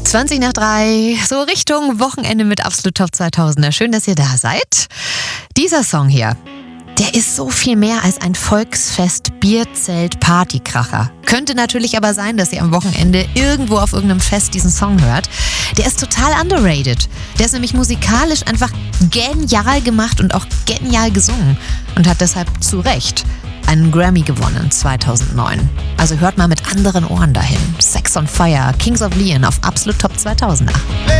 20 nach 3, so Richtung Wochenende mit Absolut Top 2000er. Schön, dass ihr da seid. Dieser Song hier, der ist so viel mehr als ein Volksfest, Bierzelt, Partykracher. Könnte natürlich aber sein, dass ihr am Wochenende irgendwo auf irgendeinem Fest diesen Song hört. Der ist total underrated. Der ist nämlich musikalisch einfach genial gemacht und auch genial gesungen und hat deshalb zu Recht einen Grammy gewonnen 2009. Also hört mal mit anderen Ohren dahin. Sex on Fire, Kings of Leon auf Absolut Top 2000er.